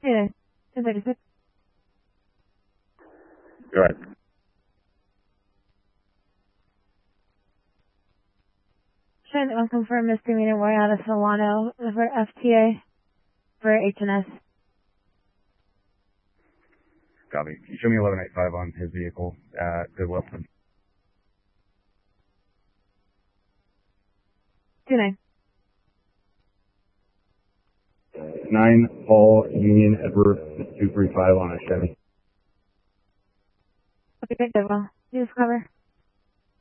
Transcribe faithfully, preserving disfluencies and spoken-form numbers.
Yeah, ten thirty-six. Go ahead. Trying to confirm misdemeanor warrant out of Solano for F T A for H and S. Copy. Can you show me eleven eighty-five on his vehicle at Goodwill? Two nine. Nine Paul Union Edward two three five on a Chevy. Okay, good. Well, use cover.